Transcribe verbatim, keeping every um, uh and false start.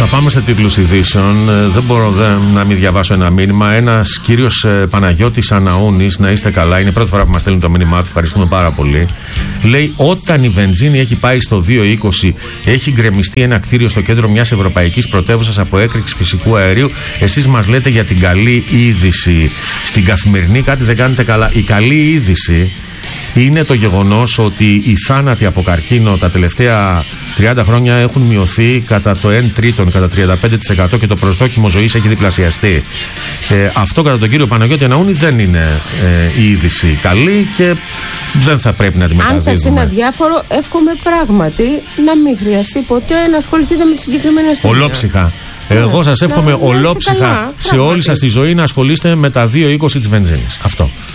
Θα πάμε σε τίτλους ειδήσεων. Δεν μπορώ δεν, να μην διαβάσω ένα μήνυμα. Ένας κύριος ε, Παναγιώτης Αναούνης, να είστε καλά, είναι η πρώτη φορά που μας στέλνουν το μήνυμά του, ευχαριστούμε πάρα πολύ. Λέει: όταν η βενζίνη έχει πάει στο δύο είκοσι, έχει γκρεμιστεί ένα κτίριο στο κέντρο μιας ευρωπαϊκής πρωτεύουσας από έκρηξη φυσικού αερίου. Εσείς μας λέτε για την καλή είδηση. Στην Καθημερινή κάτι δεν κάνετε καλά. Η καλή είδηση είναι το γεγονός ότι οι θάνατοι από καρκίνο τα τελευταία τριάντα χρόνια έχουν μειωθεί κατά το ένα τρίτον, κατά τριάντα πέντε τοις εκατό, και το προσδόκιμο ζωής έχει διπλασιαστεί. Ε, αυτό κατά τον κύριο Παναγιώτη Αναούνη δεν είναι ε, η είδηση καλή και δεν θα πρέπει να τη μεταδίδουμε. Αν σας είναι αδιάφορο, εύχομαι πράγματι να μην χρειαστεί ποτέ να ασχοληθείτε με τη συγκεκριμένη ασθένεια. Ολόψυχα. Εγώ σας εύχομαι ολόψυχα σε όλη σας τη ζωή να ασχολείστε με τα δύο είκοσι της βενζίνης. Αυτό.